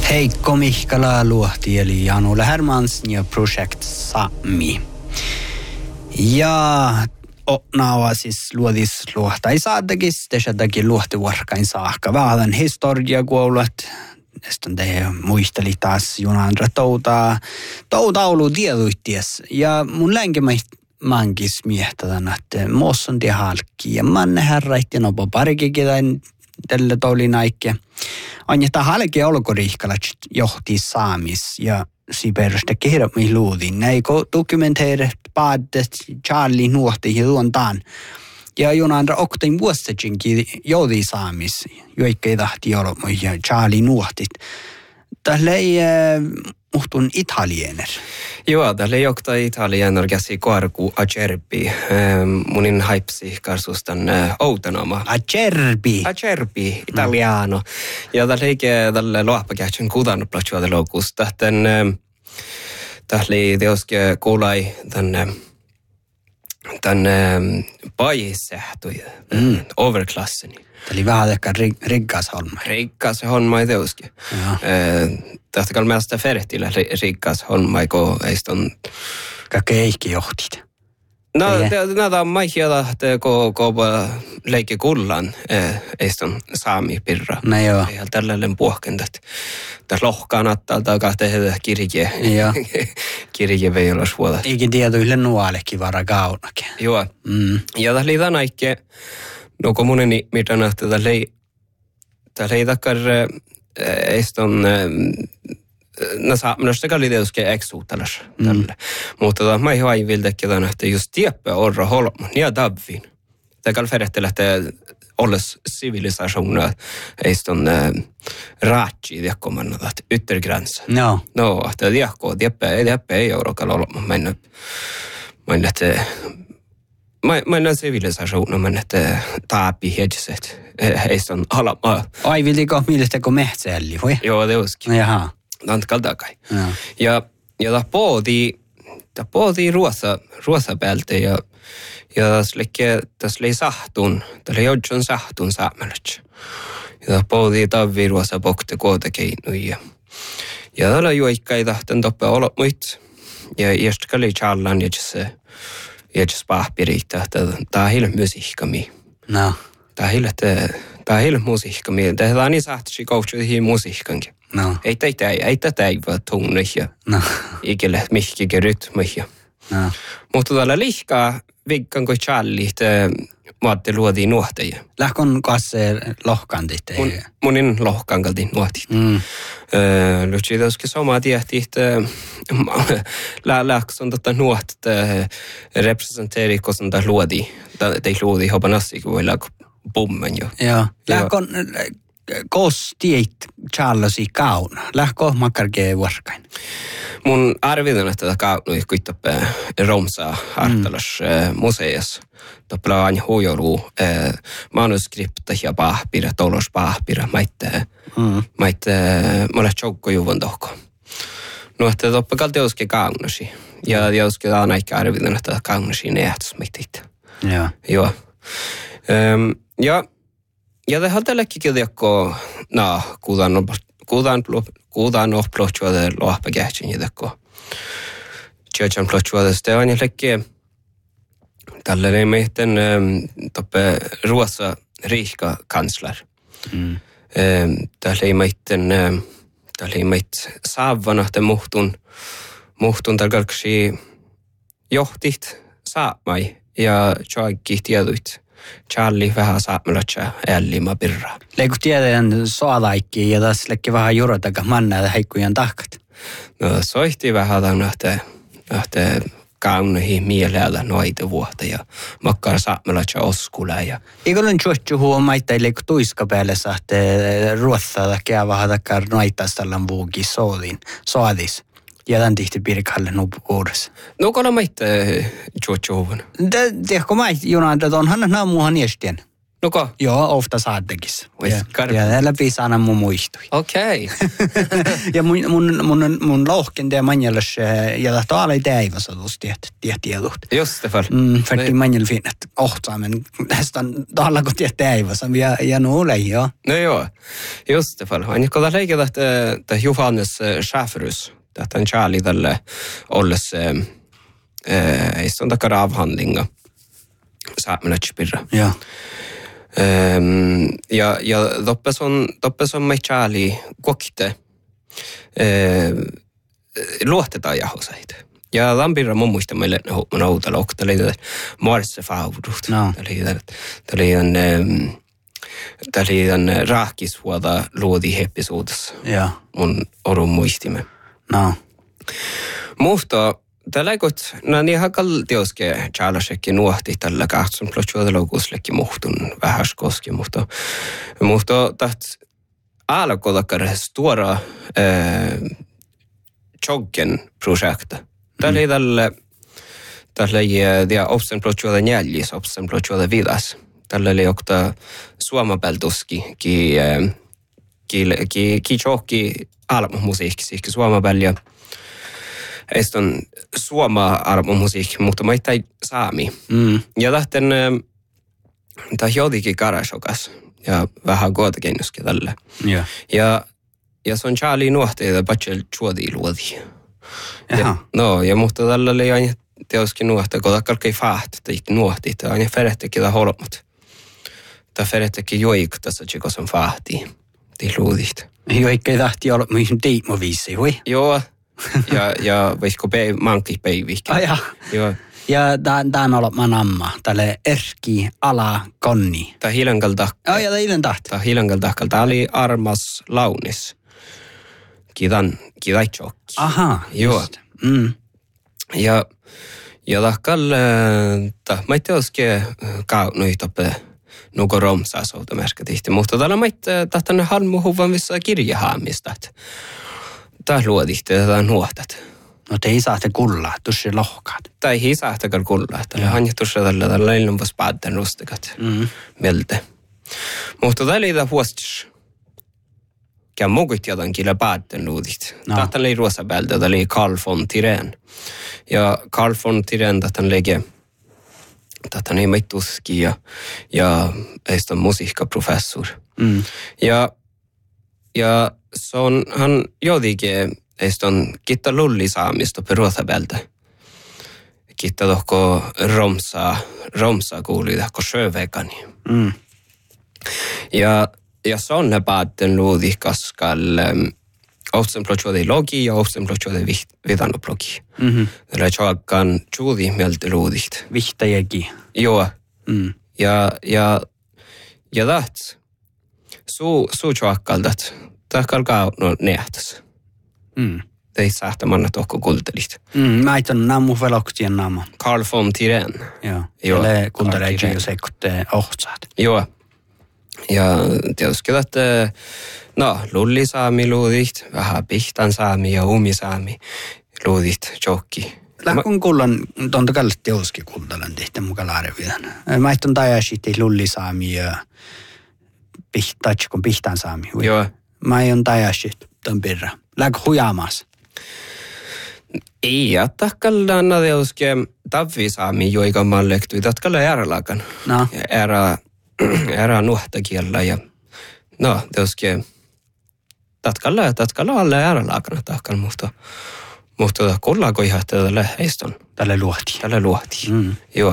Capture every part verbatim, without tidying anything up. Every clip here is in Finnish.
Heikko Mihkala Luhti eli Janu Lähermans ja Project Sami. Ja Naava siis luodis luhta ei saadakin, tehdäkin luhtivarkain saakka. Vähän historiakuolut. Sitten te muisteli taas Junandra toutaa, toutaulu tieduitties. Ja mun länkemät mankis miehtätän, että moos on tie halkki. Ja manne herrait ja nopo parikin ketain tälle toulin aikke. Anjetta halki olkorihkala johti saamis ja siperusta kehrämi luudin. Näikö dokumenteerit päädet Charlie nuohti ja tuontaan. Ja Junandra oktain vuosittain joudi saamis, joikkei tahti olla ja Charlie nuohtit. Tällä ei muhtun italiener. Joo, tällä ei okta italiener käsi korku acerbi. Munin haipsi karsustan outanoma. Acerbi. Acerbi, italiano. Ja tällä ei tällä luoppakähtsyn kutanut platsuada loukusta. Tällä ei teoske kuulai tänne tänne paissähtui mm. overklasseni. Eli vähän ehkä riggas homma. Riggas homma ei teoski. Tästä kalli mielestä fertillä riggas homma, kun ei on... Kaikki eikki johtit. No, näitä on maihia, että kun leikki kullan, ei on saami pirra. No joo. Ei ole tällainen puhkentat. Tässä lohkaan ottaa takaa tehdä kirje. Joo. Kirje vei olla suodat. Eikin tietoille nuolekin vara kaunakin. Joo. Mm. Ja tässä liitan aikke, no kun muneni mitä nähtä, tässä ei takkar, ei on... No saamassa kalli tietysti eksuutelas tällä. Mutta tämä mä ihan viltekin, että just tieppä orra holman ja davvin. Tämä kalli ferrehtellä, että olles civilisationer ei on raatsi tiekkomanna, että yttergränsä. No. No, että tiekko, tieppä ei tieppä ei eurokalla olman. Mä en mä että mä en civilisationer, mä en että taapi hedjiset. Ei on alama. Ai viltiko mielestäkö mehtsäälli, voi? Joo, det uskin. Jaha. Tantakalta kai. Ja ja ta poodi ta poodi ruosa ruosa päältä ja ja tas lekke tas lei sahtun ta lei odjon sahtun saamelach. Ja ta poodi tavvi ruosa bokte koota keinu ja ja tala juikkai tahten toppe olla muit ja iestkali challan ja se ja se pahpirita ta hil musiikkami. No. Ta hil ta hil musiikkami. Ta niin sahtsi coachi musiikkankin. No. Ei tätä ei tätä ei vaan tunne ja no. Ikelle mihki rytmi ja. No. Mutta tällä lihkaa vikkan kuin Charlie maatte luodi nuohteja. Lähkon kasse lohkantit. Mun, munin lohkankalti nuohtit. Mm. Lyhtsi toski sama tiehti, että lähkos on tätä nuohtet representeeri, koska tätä luodi. Tei luodi hopanassi, kun voi lähkö pummen jo. Joo. Lähkon... Kos tieit Charlesi kauna. Lähkö makkarkee vuorkain? Mun arvitan, että tätä kaunui kuittappe Romsa Artalas mm. museas. Toppela aina huijoruu manuskripta ja pahpira, tolos pahpira. Maitte, mm. maitte, mulle tjoukko juvon tohko. No, että toppe kalti kaunasi. Ja jouski aina ehkä arvitan, että kaunasi neäts meitit. Joo. Joo. Ja... Ja det har tälläkin kirjakko, no, kuudan kuudan kuudan of plotchuade lohpakähtsin jidakko. Churchan plotchuade stean jälkeen. Tällainen meidän toppe ruossa riikka kansler. Mm. Tällainen meidän tällainen meidän saavana te muhtun muhtun tarkalksi johtit saamai ja joikki tieduit. Charlie vähän saamelatsa ällima pirraa. Leiku tiedän soadaikki ja tässä lekki vähän jurotaka manna heikkujen tahkat. No soihti vähän tämän nähtä, nähtä kaunehi mieleellä noita vuotta ja makkar saamelatsa oskula. Ja... Eikö olen tjuotju huomaa, että ei leiku tuiska päälle sahte ruotsaa takia vähän takar noitastallan vuoki soodin, soadis. Ja tämän tihti pirkalle nupuudessa. No kun on maita tjuotju huomaa? Tiedätkö maita, Junaan, että onhan nämä muuhan niestien? Nuko? Joo, ofta saattekis. Ja, ja läpi saana mun muistui. Okei. Okay. ja mun, mun, mun, mun lohken ja manjelas ja tahto alai täivässä tuossa tiedot. Just det fall. Mm, för det manjel finnet ohtaa, men nästan alla kun tiedät täivässä ja, ja nuole, joo. No joo, just det fall. On kun lägger att det Johannes Schäferus, att han Charlie tälle olles eh ei sonta avhandlinga. Saamelaispirra. Joo. Um, ja ja doppes on doppes on Charlie kokte eh luotetaan jahosaita. Ja lampirra mun muista meille on outa lokta oli Marse Faudut. No. Eli oli on oli on raakisvuota luodi episodissa. Joo. Mun orun muistimme. No. Mutta tällä kot no niin hakal teoske Charlesekin nuohti tällä kahtsun plotjuoda lokuslekin muhtun vähäskoski mutta mutta taht alkoillakaan stora eh joggen projekta. Tällä tällä tällä ja dia opsen plotjuoda njällis opsen plotjuoda vidas. Tällä oli okta suomapeltuski ki ki ki ki jokki almusiikki ki suomapelja. Eston suoma arvomusiikki, mutta mä ei saami. Mm. Ja lähten tämä jotenkin karasokas ja vähän kootokennuskin tällä. Joo. Ja ja se on Charlie nuohteita patsel chuodi luodi. Jaha. No, ja mutta tällä oli aina teoskin nuohta, kun kalkei fahti tai nuohti, tai aina ferettekin tämä holmut. Tai ferettekin joik tässä tsekosan fahti, tai luodit. Joo, eikä tahti olla mihin tiimoviisi, hui. Joo. ja ja voisiko pe mankki peivihkä. Ai ja. Joo. Ja tän olla manamma tälle erki ala konni. Tää hilangalta. Ai ja hilan tahti. Tää hilangalta. Tää oli armas launis. Kiitan kidaitjokki. Aha. Joo. Mm. Ja ja tahkal ta mä teoske kaunnoitape nuko romsaa souta merkitihti. Mutta täällä mä tahtan halmu huvan missä kirjahaamista. Tää luodihti ja tää nuohtat. No te ei saa te kullaa, tussi lohkaat. Tai ei saa tekään kullaa. Tällä on tuossa tällä tällä ilmanpas päätän rustikat. Mm. Melte. Mutta täällä ei tää huostis. Kää mukut jotenkin päätän luodit. No. Tätä oli ruosa päältä, tätä oli Carl von Tirén. Ja Carl von Tirén tätä lege. Tätä oli meittuski ja, ja heistä on musiikkaprofessor. Mm. Ja, ja se on, hän jotenkin heistä on kitta lullisaamista peruota päältä. Kitta tohko romsaa, romsaa kuului tohko sjövekani. Mm. Ja, ja se on ne päätten luodi kaskal ohtsen plotjuodi logi ja ohtsen plotjuodi vidanoplogi. Mhm. Tällä tjoakkaan juudi mieltä luodit. Vihtäjäkin. Joo. Mm. Ja, ja, ja taht. Suu, suu tjoakkaltat. Tahkal kaa no nähtäs. Mm. Teit sähtämanna tohko kultelit. Mm. Mä aitan nammu veloktien naama. Carl von Tirén. Joo. Joo. Eli kultelee Carl Tirén. jo sekutte ohtsaat. Joo. Ja tietysti, että no, lullisaami luudit, vähän pihtansaami ja umisaami luudit, jokki. Lähkun kullan, tonta kallit teoski kultalan tehtä muka laareviden. Mä aitan tajasitti lullisaami ja pihtatskon pihtansaami. Joo. Mä aion tajasitti ton pirra. Lähk hujamas. Ei, että kallaan tietysti tavvisaami, joika mä lektui, tatkalla järlakan. No. Ära, ära nuhtakiellä ja no, tietysti tatkalla, tatkalla alle järlakan, tatkalla, mutta mutta kullaako ihan tällä heiston. Tälle luohti. Tällä luohti. Mm. Joo.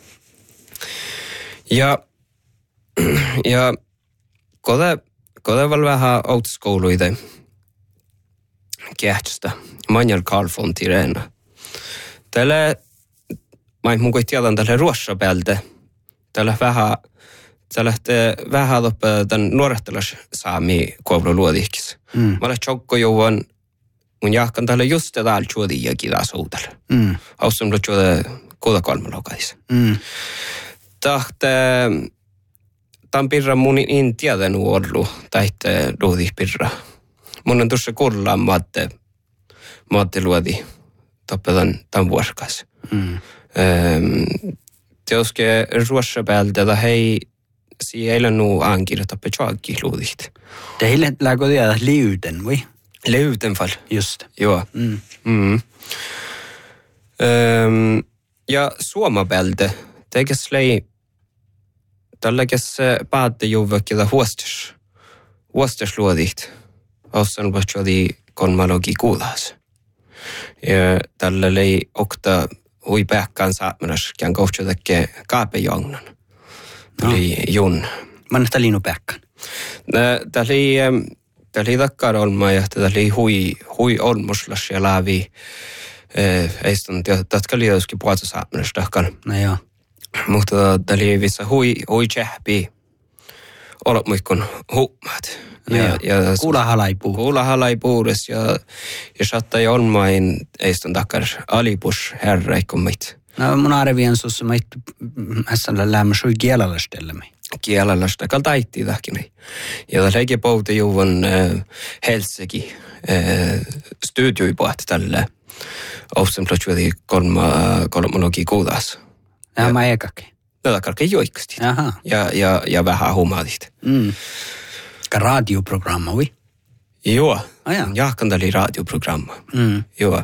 Ja, ja kode, kode val vähän autoskouluita kehtstä. Manjal Carl von Tirén. Tällä, mä mun kuin tiedän tällä ruossa päältä. Tällä vähän, tällä vähän loppe tämän nuorettelas saami kuovlu luodihkis. Mm. Mä olen tjokko jouan mun jahkan tällä just täällä juodi ja kidaa soutalla. Mm. Haussam juodi kuuda kolmelokais. Mm. Tahte tämän pirran mun en tiedä nu ollu tähte luodi pirra. Mun on tuossa kuullaan maatte maatte luodi toppetan tämän vuorkas. Mm. Teoske ruossa päältä hei siellä nu ankirjoita pechoakki luudihti. Teille läkö tiedä liuten, vai? Liuten fall. Just. Joo. Mm. Mm. Öm, ja suomabälde, teges lei tälläkes päätte juvökkiä huostas. Huostas luodihti. Ossan vahtsodi konmalogi kuulas. Ja tällä lei okta hui pähkään saatmanas, kään kohtsotakke kaapejongnan. Tuli jun. Manna liinu pähkään. Tämä oli, tämä oli takkar olma ja tämä oli hui, hui olmuslas ja laavi. Ei stund, tatka oli joskin puhuta saatmanas takkar. No joo. Mutta tämä oli vissa hui, hui tjähpi. Olot muikon huumat. Ja, ja kuulahalaipu. Kuulahalaipuures ja, ja sattai olmain ei stund takkar alipus herra ikkumit. No mun arvien sussa mä ässällä lämmö sui kielalastellemme. Kielalaista kaltaittiin tahkin. Ja tässä eikä pouta juvan äh, Helsinki äh, studioi pohti tällä Oussenplatsuodi kolma kolmonogi kuudas. Ja mä eikäkin. No takarkin joikasti. Aha. Ja, ja, ja vähän huumaadit. Mm. Ka radioprogramma, vi? Joo. Ah, ja. Jahkan täli radioprogramma. Mm. Joo.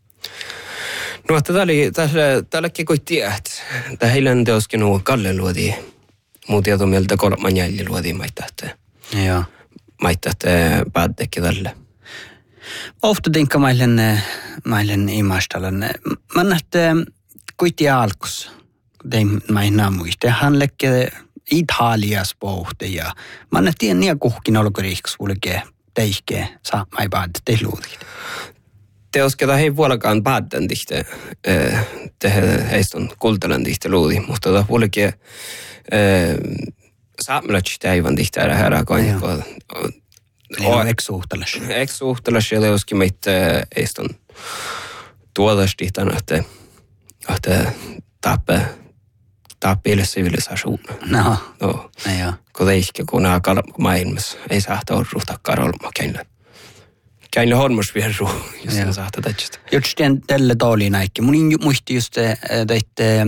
No, tämä oli, tälläkin kuin tiedät. Tämä heillä teoskin nuo Kalle luodi. Muu tieto mieltä kolman jälji luodi maittaa. Joo. Maittaa päättekin tälle. Ofta tinkka mailen, mailen imastalan. Mä nähtä kuitti alkus. Tein mä muista. Hän lekke Italias pohte ja mä nähtiin niin kuhkin olkoriiksi kulkee teihkeä saa mai päätä tehluudit. Teosketa hei vuolakaan päätän tihte, tehdä heistä on kultalan tihte luudi, mutta tämä puolikin saamelaisista aivan tihte ära herää koin. Eli on eksuhtalas. Eksuhtalas ja teoskin meitä heistä on tuotas tihtana, että, että tappe, tappille sivilisation. No, no. no joo. Kun teihkä, kun nämä maailmassa ei saa ruhtaa karolma käynä. Käin hormos vieru, jos sen saa tätä. Just tälle tooli näikki. Mun muisti just teitte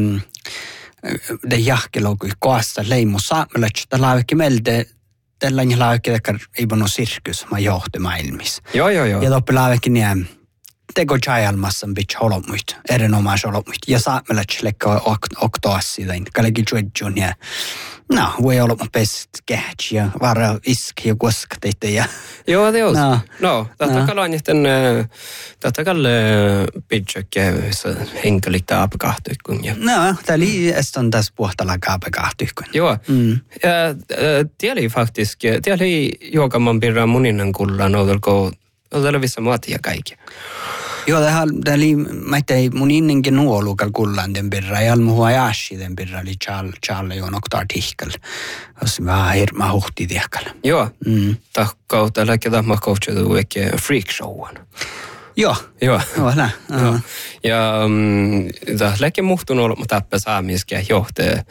de jahkelokui koassa leimu saamelaisista laavekki meiltä tällainen laavekki, että ei voinut sirkus, mä johti maailmissa. Joo, joo, joo. Ja toppi laavekki niin teko chajalmassan bitch holommuit, erinomais holommuit. Ja saamelaisista lekka oktoassi, tai kallekin juedjun ja no, voi olla mun pest kähtsi ja vara iski ja koska teitte ja... Joo, det on. No. No, tätä kallan sitten, tätä kalle pitsäkkiä, se henkilöitä apekahtyikun. No, tämä oli eston tässä puhtalla apekahtyikun. Joo, mm. ja tämä oli faktiskt, tämä oli juokaman pirran muninnan kulla, noudelko, noudelko vissa muotia kaikki. Joo, tämä oli, mä ettei mun innenkin nuolukal kullan den pirra, ja almuhua jaasi den pirra, eli Charlie on oktar tihkal. Jos vähän hirma huhti tihkal. Joo, mm. tahkau, tällä ketä mä kohtsuutu eikä freak showan. Joo, joo. Joo, nää. Joo. Ja tämä läkki muhtun olla, mutta tappaa saamiskia johtaa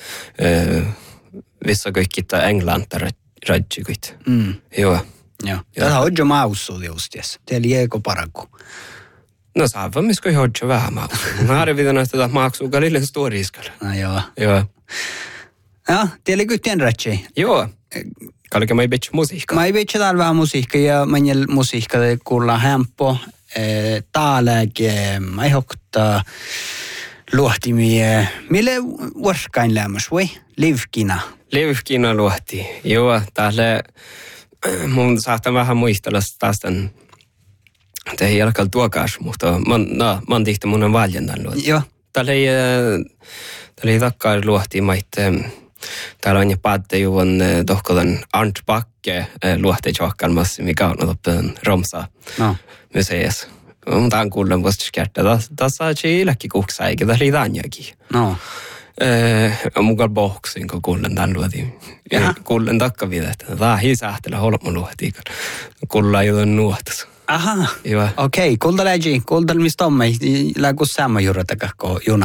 vissa kaikki tämä Englanta rajtsikit. Mm. Joo. Joo. Tämä on jo maussu justies. Tämä oli eko parakku. No saa vaan misko hodja vähän maussu. Mä arvitan, että tämä maksuu kalille storiiskalla. No joo. Joo. Ja, tämä oli kyttien ratsi. Joo. Kallikin mä ei bitch musiikka. Mä ei bitch täällä vähän musiikka ja mä en musiikka kuulla hempo. Täällä mä ei hokta luohtimia. Mille vuorskain lämmös, voi? Livkina. Livkina luohti. Joo, täällä mun saattaa vähän muistella taas tämän det är alkal tuokas, mutta man no man tihti mun on valjendan luot. Joo. Täällä ei täällä ei takkar luohti maitte. Täällä on jo päätte juon tohkolan Arnt Bakke luohti tjohkalmassa, mikä on oppien Romsa no. museessa. Mutta on kuullut vuosta kertaa. Tässä on illäkin kuksa, eikä täällä ei tanjakin. No. On mukaan boxin, kun kuulen tämän luotiin. Kuulen takka vielä, että tämä ei sähtele holman luotiin. Kuulla jotain nuotas. Aha. Joo. Okei, okay. Kuulta läji, kuulta mistä on me, läku sama juurata kakko juna.